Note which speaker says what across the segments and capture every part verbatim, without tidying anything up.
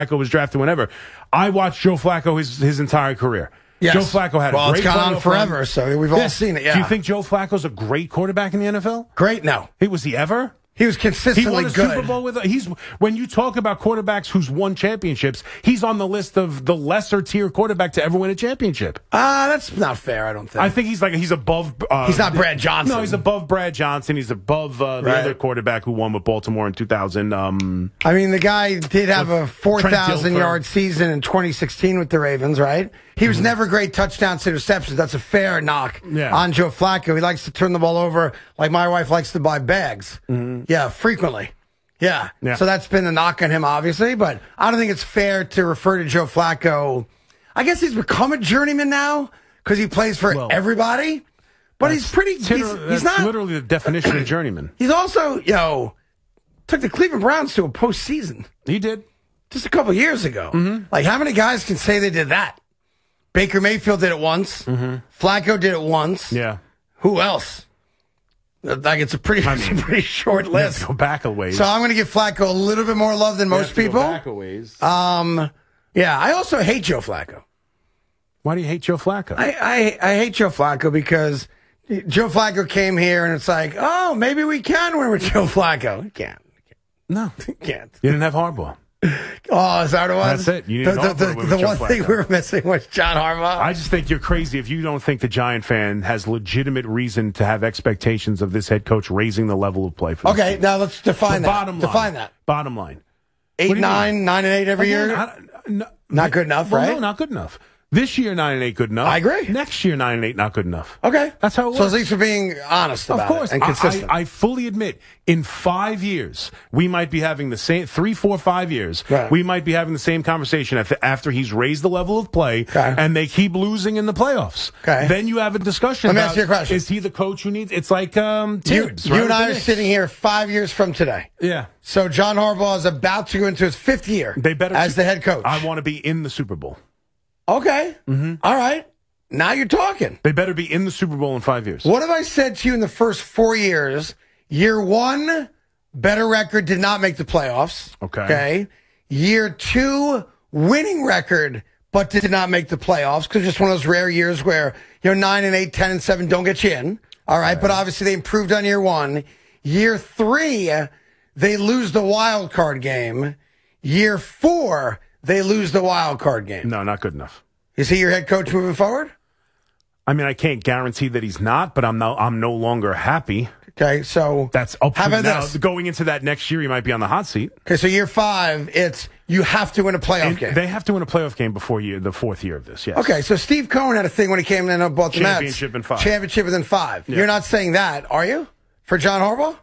Speaker 1: Flacco was drafted whenever. I watched Joe Flacco his his entire career.
Speaker 2: Yes.
Speaker 1: Joe Flacco had
Speaker 2: well,
Speaker 1: a great
Speaker 2: it's gone on forever,
Speaker 1: run.
Speaker 2: so we've all
Speaker 1: yeah.
Speaker 2: seen it. Yeah.
Speaker 1: Do you think Joe Flacco's a great quarterback in the N F L?
Speaker 2: Great, no.
Speaker 1: He was he ever?
Speaker 2: He was consistently
Speaker 1: he won a
Speaker 2: good.
Speaker 1: Super Bowl with. He's when you talk about quarterbacks who's won championships, he's on the list of the lesser tier quarterback to ever win a championship.
Speaker 2: Ah, uh, that's not fair. I don't think.
Speaker 1: I think he's like he's above. Uh,
Speaker 2: he's not Brad Johnson.
Speaker 1: No, he's above Brad Johnson. He's above uh, the
Speaker 2: right.
Speaker 1: other quarterback who won with Baltimore in two thousand. Um,
Speaker 2: I mean, the guy did have a four thousand yard season in twenty sixteen with the Ravens, right? He was mm-hmm. never great touchdowns to interceptions. That's a fair knock
Speaker 1: yeah.
Speaker 2: on Joe Flacco. He likes to turn the ball over like my wife likes to buy bags. Mm-hmm. Yeah, frequently. Yeah. yeah. So that's been the knock on him, obviously. But I don't think it's fair to refer to Joe Flacco. I guess he's become a journeyman now because he plays for well, everybody. But he's pretty. He's, he's not
Speaker 1: literally the definition of journeyman.
Speaker 2: He's also, you know, took the Cleveland Browns to a postseason.
Speaker 1: He did.
Speaker 2: Just a couple years ago. Mm-hmm. Like, how many guys can say they did that? Baker Mayfield did it once. Mm-hmm. Flacco did it once.
Speaker 1: Yeah.
Speaker 2: Who else? Like, it's a pretty, I mean, it's a pretty short list.
Speaker 1: Go back a ways.
Speaker 2: So I'm going to give Flacco a little bit more love than
Speaker 1: you
Speaker 2: most people.
Speaker 1: Go back a ways.
Speaker 2: Um, yeah, I also hate Joe Flacco.
Speaker 1: Why do you hate Joe Flacco?
Speaker 2: I, I, I hate Joe Flacco because Joe Flacco came here and it's like, oh, maybe we can win with Joe Flacco. You can't.
Speaker 1: No,
Speaker 2: you can't.
Speaker 1: You didn't have Harbaugh.
Speaker 2: Oh, is that what it was?
Speaker 1: That's it. You
Speaker 2: the the, the, the one
Speaker 1: Flacco.
Speaker 2: thing we were missing was John Harbaugh.
Speaker 1: I just think you're crazy if you don't think the Giant fan has legitimate reason to have expectations of this head coach raising the level of play for this
Speaker 2: Okay,
Speaker 1: team.
Speaker 2: now let's define
Speaker 1: the
Speaker 2: that.
Speaker 1: Bottom line.
Speaker 2: Define that.
Speaker 1: Bottom line.
Speaker 2: Eight, nine, mean? nine, and eight every
Speaker 1: Again,
Speaker 2: year?
Speaker 1: I, no,
Speaker 2: not good enough,
Speaker 1: well,
Speaker 2: right?
Speaker 1: No, not good enough. This year, nine and eight, good enough.
Speaker 2: I agree.
Speaker 1: Next year, nine and eight, not good enough.
Speaker 2: Okay.
Speaker 1: That's how it works.
Speaker 2: So at least we're being honest about
Speaker 1: of course.
Speaker 2: it and consistent.
Speaker 1: I, I, I fully admit, in five years, we might be having the same, three, four, five years,
Speaker 2: right.
Speaker 1: we might be having the same conversation after, after he's raised the level of play
Speaker 2: okay.
Speaker 1: and they keep losing in the playoffs.
Speaker 2: Okay.
Speaker 1: Then you have a discussion
Speaker 2: Let me
Speaker 1: about,
Speaker 2: ask you a question.
Speaker 1: Is he the coach who needs, it's like, um,
Speaker 2: you,
Speaker 1: Tibbs,
Speaker 2: you
Speaker 1: right?
Speaker 2: and I are sitting here five years from today.
Speaker 1: Yeah.
Speaker 2: So John Harbaugh is about to go into his fifth year
Speaker 1: they better
Speaker 2: as the head coach.
Speaker 1: I want to be in the Super Bowl.
Speaker 2: Okay. Mm-hmm. All right. Now you're talking.
Speaker 1: They better be in the Super Bowl in five years.
Speaker 2: What have I said to you in the first four years? Year one, better record, did not make the playoffs.
Speaker 1: Okay.
Speaker 2: Okay. Year two, winning record, but did not make the playoffs because just one of those rare years where, you know, nine and eight, ten and seven don't get you in. All right. right. But obviously they improved on year one. Year three, they lose the wild card game. Year four, they lose the wild card game.
Speaker 1: No, not good enough.
Speaker 2: Is he your head coach moving forward?
Speaker 1: I mean, I can't guarantee that he's not, but I'm no, I'm no longer happy.
Speaker 2: Okay, so
Speaker 1: that's up
Speaker 2: how
Speaker 1: to
Speaker 2: about
Speaker 1: now.
Speaker 2: this?
Speaker 1: Going into that next year, he might be on the hot seat.
Speaker 2: Okay, so year five, it's you have to win a playoff
Speaker 1: and
Speaker 2: game.
Speaker 1: They have to win a playoff game before year, the fourth year of this. Yes.
Speaker 2: Okay, so Steve Cohen had a thing when he came in and bought the Mets.
Speaker 1: Championship in five.
Speaker 2: Championship within five.
Speaker 1: Yeah.
Speaker 2: You're not saying that, are you? For John Harbaugh?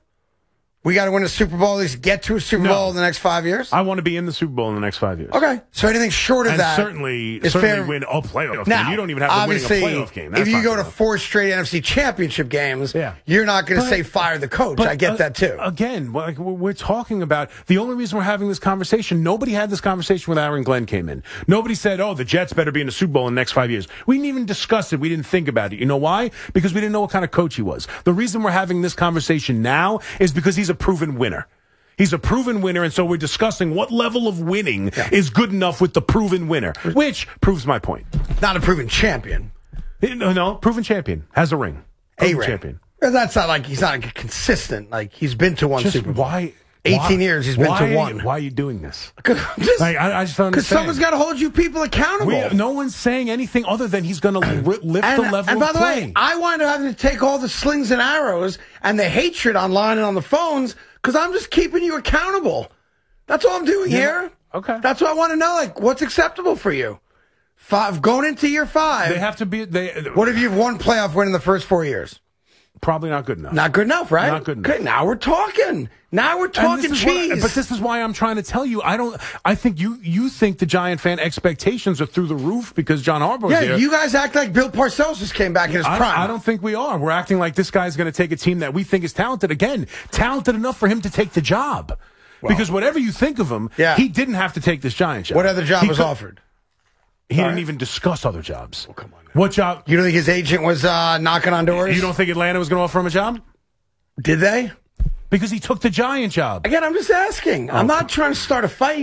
Speaker 2: We got to win a Super Bowl, at least get to a Super
Speaker 1: no.
Speaker 2: Bowl in the next five years?
Speaker 1: I want to be in the Super Bowl in the next five years.
Speaker 2: Okay. So anything short of
Speaker 1: and
Speaker 2: that
Speaker 1: certainly,
Speaker 2: is
Speaker 1: certainly
Speaker 2: fair.
Speaker 1: win a playoff
Speaker 2: now,
Speaker 1: game. You don't even have to win a playoff game. That's
Speaker 2: if you go to
Speaker 1: enough.
Speaker 2: four straight N F C championship games,
Speaker 1: yeah.
Speaker 2: you're not going to say fire the coach.
Speaker 1: But,
Speaker 2: I get
Speaker 1: uh,
Speaker 2: that too.
Speaker 1: Again, like we're talking about, the only reason we're having this conversation, nobody had this conversation when Aaron Glenn came in. Nobody said, oh, the Jets better be in the Super Bowl in the next five years. We didn't even discuss it. We didn't think about it. You know why? Because we didn't know what kind of coach he was. The reason we're having this conversation now is because he's a proven winner. He's a proven winner, and so we're discussing what level of winning yeah. is good enough with the proven winner, which proves my point.
Speaker 2: Not a proven champion.
Speaker 1: No, no, proven champion. Has a ring. Proven
Speaker 2: a ring.
Speaker 1: champion.
Speaker 2: That's not like he's not consistent. Like he's been to one
Speaker 1: just
Speaker 2: Super Bowl.
Speaker 1: Why?
Speaker 2: eighteen
Speaker 1: why,
Speaker 2: years he's been
Speaker 1: why
Speaker 2: to one.
Speaker 1: Why are you doing this?
Speaker 2: Just,
Speaker 1: like, I, I just don't understand.
Speaker 2: Because someone's got to hold you people accountable.
Speaker 1: We, no one's saying anything other than he's going to lift
Speaker 2: and,
Speaker 1: the level
Speaker 2: and by
Speaker 1: of
Speaker 2: the
Speaker 1: play.
Speaker 2: way, I wind up having to take all the slings and arrows and the hatred online and on the phones because I'm just keeping you accountable. That's all I'm doing
Speaker 1: yeah.
Speaker 2: here.
Speaker 1: Okay.
Speaker 2: That's what I want to know. Like, what's acceptable for you? Five going into year five.
Speaker 1: They have to be. They.
Speaker 2: What if you've won playoff win in the first four years?
Speaker 1: Probably not good enough.
Speaker 2: Not good enough, right?
Speaker 1: Not good enough.
Speaker 2: Okay, now we're talking. Now we're talking cheese.
Speaker 1: What, but this is why I'm trying to tell you. I don't. I think you you think the Giant fan expectations are through the roof because John Harbaugh's
Speaker 2: yeah,
Speaker 1: here.
Speaker 2: You guys act like Bill Parcells just came back in his
Speaker 1: I,
Speaker 2: prime.
Speaker 1: I don't think we are. We're acting like this guy's going to take a team that we think is talented. Again, talented enough for him to take the job. Well, because whatever you think of him,
Speaker 2: yeah.
Speaker 1: he didn't have to take this Giant job.
Speaker 2: What other job
Speaker 1: he
Speaker 2: was
Speaker 1: could,
Speaker 2: offered?
Speaker 1: He
Speaker 2: Sorry?
Speaker 1: didn't even discuss other jobs.
Speaker 2: Well, come on now.
Speaker 1: What job?
Speaker 2: You don't think his agent was uh, knocking on doors?
Speaker 1: You don't think Atlanta was going to offer him a job?
Speaker 2: Did they?
Speaker 1: Because he took the Giant job.
Speaker 2: Again, I'm just asking.
Speaker 1: Oh,
Speaker 2: I'm not trying to start a fight.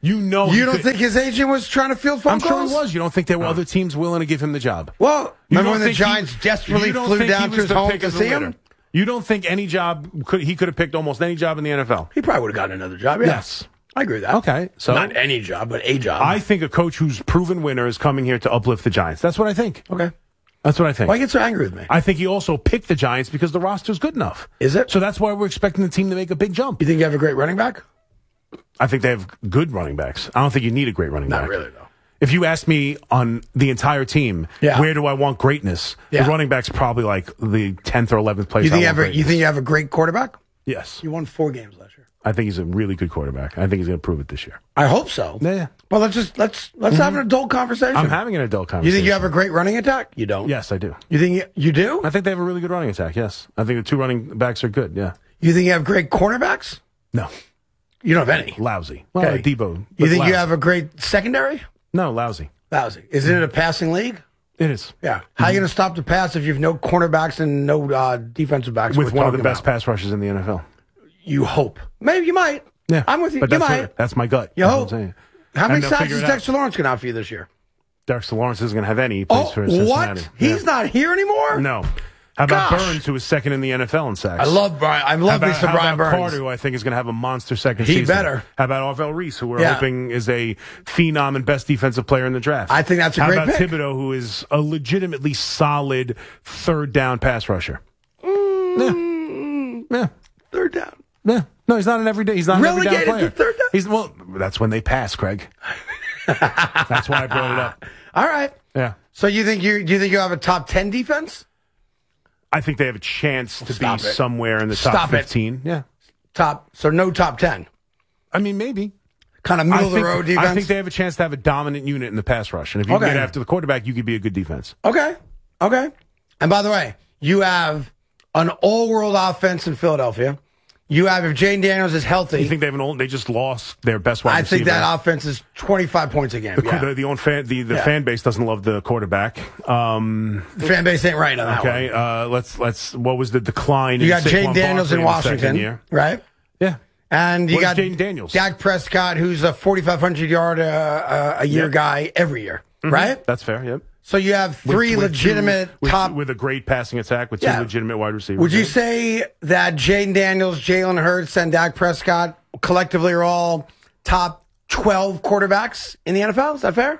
Speaker 1: You know,
Speaker 2: You
Speaker 1: he
Speaker 2: don't
Speaker 1: could-
Speaker 2: think his agent was trying to field phone
Speaker 1: I'm
Speaker 2: calls?
Speaker 1: sure he was. You don't think there were other teams willing to give him the job?
Speaker 2: Well,
Speaker 1: You
Speaker 2: remember
Speaker 1: don't
Speaker 2: when the
Speaker 1: think he-
Speaker 2: Giants desperately
Speaker 1: you don't
Speaker 2: flew
Speaker 1: think
Speaker 2: down
Speaker 1: he
Speaker 2: to
Speaker 1: was
Speaker 2: his
Speaker 1: the
Speaker 2: home
Speaker 1: pick
Speaker 2: to
Speaker 1: of the
Speaker 2: see
Speaker 1: litter?
Speaker 2: him?
Speaker 1: You don't think any job could he could have picked almost any job in the N F L?
Speaker 2: He probably would have gotten another job. Yeah.
Speaker 1: Yes.
Speaker 2: I agree with that.
Speaker 1: Okay, so
Speaker 2: Not any job, but a job.
Speaker 1: I think a coach who's proven winner is coming here to uplift the Giants. That's what I think.
Speaker 2: okay.
Speaker 1: That's what I think.
Speaker 2: Why you get so angry with me?
Speaker 1: I think he also picked the Giants because the roster's good enough.
Speaker 2: Is it?
Speaker 1: So that's why we're expecting the team to make a big jump.
Speaker 2: You think you have a great running back?
Speaker 1: I think they have good running backs. I don't think you need a great running
Speaker 2: Not
Speaker 1: back.
Speaker 2: really, though.
Speaker 1: If you ask me on the entire team,
Speaker 2: Yeah.
Speaker 1: where do I want greatness?
Speaker 2: Yeah.
Speaker 1: The running back's probably like the tenth or eleventh place.
Speaker 2: You think
Speaker 1: I
Speaker 2: you
Speaker 1: want
Speaker 2: have a, you
Speaker 1: greatness.
Speaker 2: think you have a great quarterback?
Speaker 1: Yes.
Speaker 2: You won four games last year.
Speaker 1: I think he's a really good quarterback. I think he's going to prove it this year.
Speaker 2: I hope so.
Speaker 1: Yeah, yeah.
Speaker 2: Well, let's just let's let's have an adult conversation.
Speaker 1: I'm having an adult
Speaker 2: You
Speaker 1: conversation.
Speaker 2: think you have a great running attack? You don't.
Speaker 1: Yes, I do.
Speaker 2: You think you, you do?
Speaker 1: I think they have a really good running attack, yes. I think the two running backs are good, yeah.
Speaker 2: You think you have great cornerbacks?
Speaker 1: No.
Speaker 2: You don't have any.
Speaker 1: Lousy. Well,
Speaker 2: Okay.
Speaker 1: Debo.
Speaker 2: You
Speaker 1: but
Speaker 2: think
Speaker 1: lousy.
Speaker 2: you have a great secondary?
Speaker 1: No, lousy.
Speaker 2: Lousy. Isn't it a passing league?
Speaker 1: It is.
Speaker 2: Yeah. How are you going to stop the pass if you have no cornerbacks and no uh, defensive backs?
Speaker 1: With
Speaker 2: we're
Speaker 1: one of the
Speaker 2: talking
Speaker 1: best
Speaker 2: about?
Speaker 1: pass rushers in the N F L.
Speaker 2: You hope. Maybe you might.
Speaker 1: Yeah.
Speaker 2: I'm with you.
Speaker 1: But
Speaker 2: You
Speaker 1: that's,
Speaker 2: might.
Speaker 1: what- that's my gut.
Speaker 2: You
Speaker 1: That's
Speaker 2: hope.
Speaker 1: what I'm saying.
Speaker 2: How many
Speaker 1: And they'll
Speaker 2: sacks
Speaker 1: figure
Speaker 2: is
Speaker 1: it out.
Speaker 2: Dexter Lawrence going to have for you this year?
Speaker 1: Dexter Lawrence isn't going to have any. He plays
Speaker 2: Oh,
Speaker 1: for Cincinnati.
Speaker 2: what? He's
Speaker 1: Yeah.
Speaker 2: not here anymore?
Speaker 1: No. How about
Speaker 2: Gosh.
Speaker 1: Burns, who is second in the N F L in sacks?
Speaker 2: I love Brian. I
Speaker 1: How
Speaker 2: love
Speaker 1: about,
Speaker 2: me some
Speaker 1: how
Speaker 2: Brian
Speaker 1: about
Speaker 2: Burns.
Speaker 1: Carter, who I think is going to have a monster second
Speaker 2: He
Speaker 1: season?
Speaker 2: better.
Speaker 1: How about Arvell Reese, who we're
Speaker 2: Yeah.
Speaker 1: hoping is a phenom and best defensive player in the draft?
Speaker 2: I think that's a
Speaker 1: How
Speaker 2: great
Speaker 1: about
Speaker 2: pick.
Speaker 1: Thibodeau, who is a legitimately solid third down pass rusher?
Speaker 2: Mm,
Speaker 1: Yeah. Yeah.
Speaker 2: Third down.
Speaker 1: Yeah. No, he's not an everyday. He's not an every down
Speaker 2: Relegated
Speaker 1: player.
Speaker 2: to third down?
Speaker 1: He's well. That's when they pass, Craig. That's why I brought it up.
Speaker 2: All right.
Speaker 1: Yeah.
Speaker 2: So you think you do you think you have a top ten defense?
Speaker 1: I think they have a chance to
Speaker 2: Stop
Speaker 1: be
Speaker 2: it.
Speaker 1: somewhere in the
Speaker 2: Stop
Speaker 1: top
Speaker 2: it.
Speaker 1: fifteen. Yeah.
Speaker 2: Top. So no top ten.
Speaker 1: I mean, maybe.
Speaker 2: Kind of
Speaker 1: I
Speaker 2: middle of
Speaker 1: think,
Speaker 2: the road defense.
Speaker 1: I think they have a chance to have a dominant unit in the pass rush. And if you
Speaker 2: Okay.
Speaker 1: get after the quarterback, you could be a good defense.
Speaker 2: Okay. Okay. And by the way, you have an all-world offense in Philadelphia. You have, if Jane Daniels is healthy,
Speaker 1: You think they have an old? They just lost their best wide
Speaker 2: I
Speaker 1: receiver.
Speaker 2: think that offense is twenty-five points a game.
Speaker 1: The,
Speaker 2: yeah.
Speaker 1: the, the, own fan, the, the
Speaker 2: Yeah.
Speaker 1: fan base doesn't love the quarterback. Um,
Speaker 2: The fan base ain't right on that
Speaker 1: okay,
Speaker 2: one.
Speaker 1: uh, let's let's. What was the decline?
Speaker 2: You
Speaker 1: in
Speaker 2: got
Speaker 1: Saquon
Speaker 2: Jane Daniels
Speaker 1: Barkley
Speaker 2: in
Speaker 1: the second
Speaker 2: Washington,
Speaker 1: year?
Speaker 2: right?
Speaker 1: Yeah,
Speaker 2: And you
Speaker 1: What is
Speaker 2: got
Speaker 1: Jaden Daniels?
Speaker 2: Dak Prescott, who's a forty-five hundred yard uh, uh, a year
Speaker 1: Yep.
Speaker 2: guy every year, right?
Speaker 1: that's fair. Yep.
Speaker 2: So you have
Speaker 1: With-
Speaker 2: three
Speaker 1: with
Speaker 2: legitimate
Speaker 1: two, with,
Speaker 2: top.
Speaker 1: with a great passing attack with two
Speaker 2: Yeah.
Speaker 1: legitimate wide receivers.
Speaker 2: Would you
Speaker 1: yeah.
Speaker 2: say that Jaden Daniels, Jalen Hurts, and Dak Prescott collectively are all top twelve quarterbacks in the N F L? Is that fair?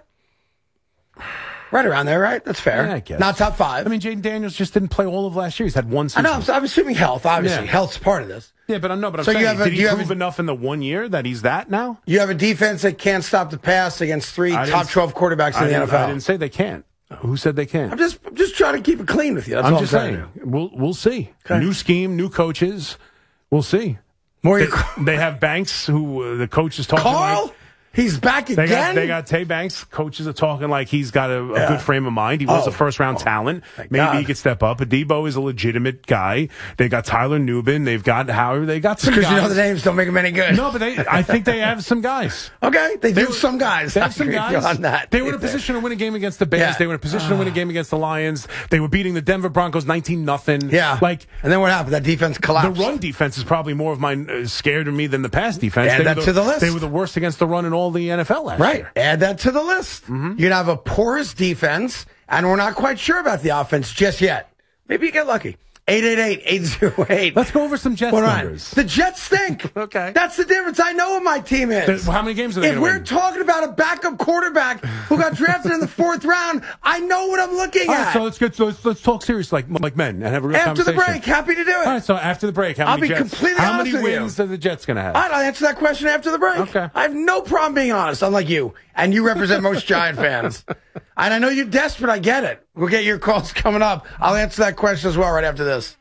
Speaker 2: Right around there, right? That's fair.
Speaker 1: Yeah, I guess.
Speaker 2: Not top five.
Speaker 1: I mean, Jaden Daniels just didn't play all of last year. He's had one
Speaker 2: I
Speaker 1: season.
Speaker 2: know. I'm, I'm assuming health. Obviously,
Speaker 1: Yeah.
Speaker 2: health's part of this.
Speaker 1: Yeah, but I know. But I'm
Speaker 2: So you
Speaker 1: saying,
Speaker 2: have a-
Speaker 1: did he
Speaker 2: you have
Speaker 1: prove
Speaker 2: a-
Speaker 1: enough in the one year that he's that now?
Speaker 2: You have a defense that can't stop the pass against three
Speaker 1: I
Speaker 2: top
Speaker 1: didn't-
Speaker 2: twelve quarterbacks
Speaker 1: I
Speaker 2: in the N
Speaker 1: didn't-
Speaker 2: F L.
Speaker 1: I didn't say they can't. Who said they can't?
Speaker 2: I'm just, I'm just trying to keep it clean with you. That's
Speaker 1: I'm
Speaker 2: all
Speaker 1: just
Speaker 2: I'm trying
Speaker 1: saying.
Speaker 2: to do.
Speaker 1: We'll we'll see.
Speaker 2: Okay.
Speaker 1: New scheme, new coaches. We'll see.
Speaker 2: More
Speaker 1: They,
Speaker 2: you-
Speaker 1: they have Banks, who uh, the coach is talking
Speaker 2: Carl,
Speaker 1: like.
Speaker 2: he's back
Speaker 1: They
Speaker 2: again.
Speaker 1: got, they got Tay Banks. Coaches are talking like he's got a, a
Speaker 2: Yeah.
Speaker 1: good frame of mind. He was
Speaker 2: Oh.
Speaker 1: a first round talent.
Speaker 2: thank
Speaker 1: Maybe
Speaker 2: God.
Speaker 1: he could step up. Adebo is a legitimate guy. They got Tyler Nubin. They've got Howard. They got some
Speaker 2: Because
Speaker 1: guys.
Speaker 2: you know the names don't make them any good.
Speaker 1: No, but they. I think they have some guys.
Speaker 2: Okay, they, do
Speaker 1: were-
Speaker 2: some guys.
Speaker 1: They
Speaker 2: I
Speaker 1: have some
Speaker 2: agree with you
Speaker 1: guys
Speaker 2: on that.
Speaker 1: They were in a position to win a game against the Bears.
Speaker 2: Yeah.
Speaker 1: They were in a position to win a game against the Lions. They were beating the Denver Broncos nineteen nothing.
Speaker 2: Yeah,
Speaker 1: like.
Speaker 2: and then what happened? That defense
Speaker 1: The
Speaker 2: collapsed.
Speaker 1: run defense is probably more of my uh, scared of me than the pass defense.
Speaker 2: Add
Speaker 1: they
Speaker 2: that
Speaker 1: were
Speaker 2: to the list.
Speaker 1: They were the worst against the run in all the N F L last
Speaker 2: Right.
Speaker 1: year.
Speaker 2: Add that to the list.
Speaker 1: Mm-hmm.
Speaker 2: You're going to have a porous defense, and we're not quite sure about the offense just yet. Maybe you get lucky. eight eight eight, eight oh eight.
Speaker 1: Let's go over some Jets
Speaker 2: Hold on.
Speaker 1: numbers.
Speaker 2: The Jets stink.
Speaker 1: Okay.
Speaker 2: That's the difference. I know what my team is.
Speaker 1: The- how many games are they
Speaker 2: If
Speaker 1: gonna
Speaker 2: we're
Speaker 1: win?
Speaker 2: talking about a backup quarterback who got drafted in the fourth round, I know what I'm looking
Speaker 1: All
Speaker 2: at.
Speaker 1: right, so let's get so let's, let's talk serious like like men and have a real
Speaker 2: After the
Speaker 1: conversation.
Speaker 2: break, happy to do it.
Speaker 1: All right, so after the break, how
Speaker 2: I'll
Speaker 1: many
Speaker 2: be
Speaker 1: Jets?
Speaker 2: completely
Speaker 1: how
Speaker 2: honest
Speaker 1: many
Speaker 2: with you.
Speaker 1: wins are the Jets going to have?
Speaker 2: All right, I'll answer that question after the break.
Speaker 1: Okay.
Speaker 2: I have no problem being honest, unlike you. And you represent most Giant fans. And I know you're desperate. I get it. We'll get your calls coming up. I'll answer that question as well right after this.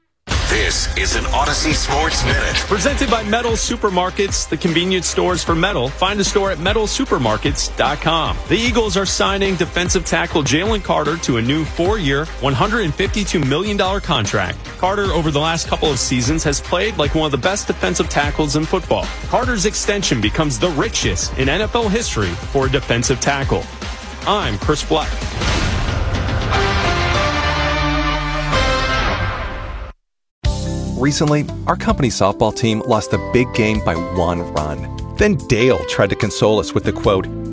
Speaker 3: This is an Odyssey Sports Minute.
Speaker 4: Presented by Metal Supermarkets, the convenience stores for metal. Find a store at metal supermarkets dot com. The Eagles are signing defensive tackle Jalen Carter to a new four-year, one hundred fifty-two million dollars contract. Carter, over the last couple of seasons, has played like one of the best defensive tackles in football. Carter's extension becomes the richest in N F L history for a defensive tackle. I'm Chris Black.
Speaker 5: Recently, our company softball team lost a big game by one run. Then Dale tried to console us with the quote,